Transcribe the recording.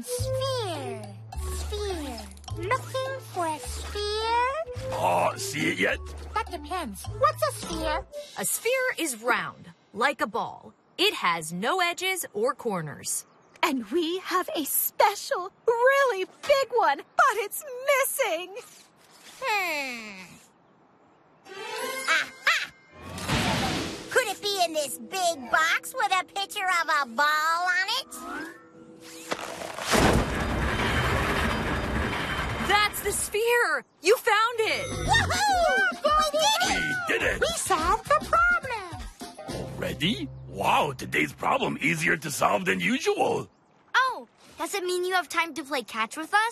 Sphere. Sphere. Looking for a sphere? See it yet? That depends. What's a sphere? A sphere is round, like a ball. It has no edges or corners. And we have a special, really big one, but it's missing. Aha! Could it be in this big box with a picture of a ball on it? That's the sphere! You found it! Woohoo! We We did it! We solved the problem. Already? Wow, today's problem easier to solve than usual. Oh, does it mean you have time to play catch with us?